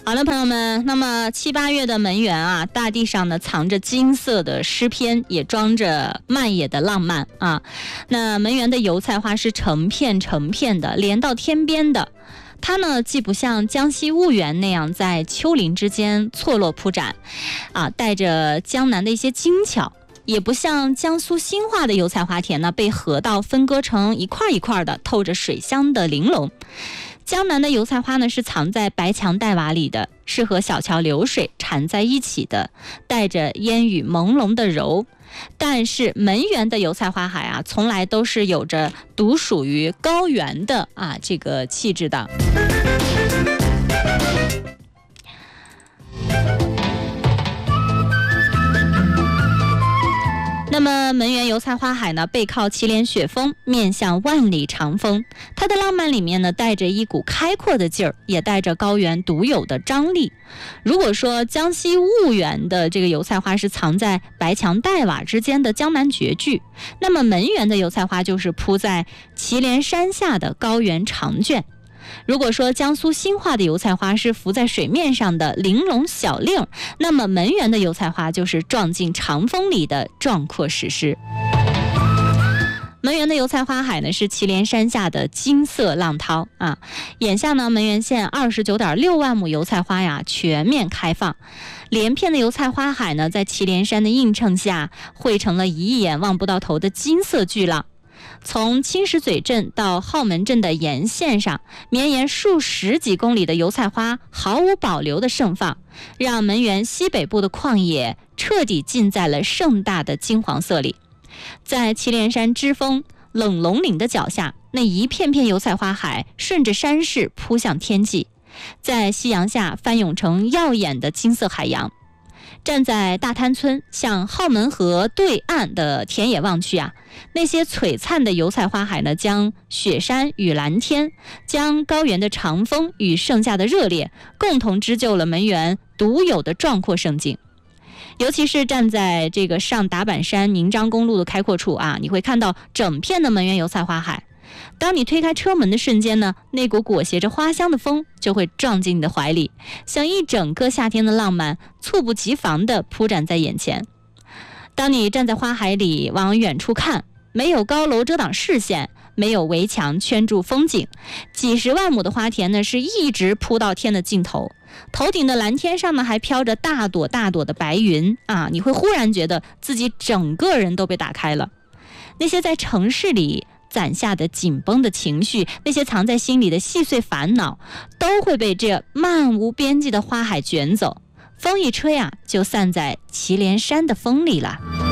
好了，朋友们，那么7、8月的门源啊，大地上呢藏着金色的诗篇，也装着漫野的浪漫啊。那门源的油菜花是成片成片的，连到天边的。它呢，既不像江西婺源那样在丘陵之间错落铺展，啊，带着江南的一些精巧，也不像江苏兴化的油菜花田呢，被河道分割成一块一块的，透着水香的玲珑。江南的油菜花呢，是藏在白墙黛瓦里的，是和小桥流水缠在一起的，带着烟雨朦胧的柔。但是门源的油菜花海啊，从来都是有着独属于高原的这个气质的。那么门源油菜花海呢，背靠祁连雪峰，面向万里长风。它的浪漫里面呢，带着一股开阔的劲儿，也带着高原独有的张力。如果说江西婺源的这个油菜花是藏在白墙黛瓦之间的江南绝句，那么门源的油菜花就是铺在祁连山下的高原长卷。如果说江苏兴化的油菜花是浮在水面上的玲珑小令，那么门源的油菜花就是撞进长风里的壮阔史诗。门源的油菜花海呢，是祁连山下的金色浪涛啊。眼下呢，门源县29.6万亩油菜花呀全面开放，连片的油菜花海呢，在祁连山的映衬下，汇成了一眼望不到头的金色巨浪。从青石嘴镇到浩门镇的沿线上，绵延数十几公里的油菜花毫无保留的盛放，让门源西北部的旷野彻底浸在了盛大的金黄色里。在祁连山支峰冷龙岭的脚下，那一片片油菜花海顺着山势扑向天际，在夕阳下翻涌成耀眼的金色海洋。站在大滩村向浩门河对岸的田野望去啊，那些璀璨的油菜花海呢，将雪山与蓝天，将高原的长风与盛夏的热烈，共同织就了门源独有的壮阔盛景。尤其是站在这个上达坂山明章公路的开阔处啊，你会看到整片的门源油菜花海。当你推开车门的瞬间呢，那股裹挟着花香的风就会撞进你的怀里，像一整个夏天的浪漫，猝不及防地铺展在眼前。当你站在花海里往远处看，没有高楼遮挡视线，没有围墙圈住风景，几十万亩的花田呢，是一直铺到天的尽头。头顶的蓝天上呢，还飘着大朵大朵的白云啊！你会忽然觉得自己整个人都被打开了。那些在城市里攒下的紧绷的情绪，那些藏在心里的细碎烦恼，都会被这漫无边际的花海卷走。风一吹啊，就散在祁连山的风里了。